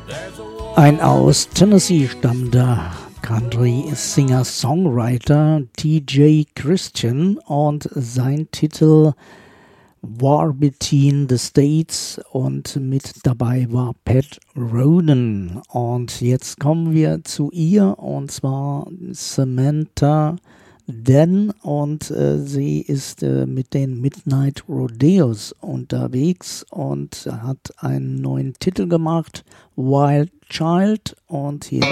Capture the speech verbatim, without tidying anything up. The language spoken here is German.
Ein aus Tennessee stammender Country-Singer-Songwriter T J Christian und sein Titel War Between the States und mit dabei war Pat Roden. Und jetzt kommen wir zu ihr und zwar Samantha Dan und äh, sie ist äh, mit den Midnight Rodeos unterwegs und hat einen neuen Titel gemacht, Wild Child, und hier